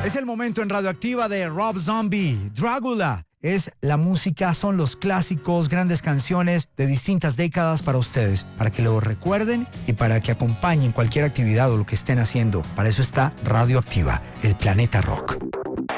Es el momento en Radioactiva de Rob Zombie, Drácula. Es la música, son los clásicos, grandes canciones de distintas décadas para ustedes, para que lo recuerden y para que acompañen cualquier actividad o lo que estén haciendo. Para eso está Radioactiva, el planeta rock.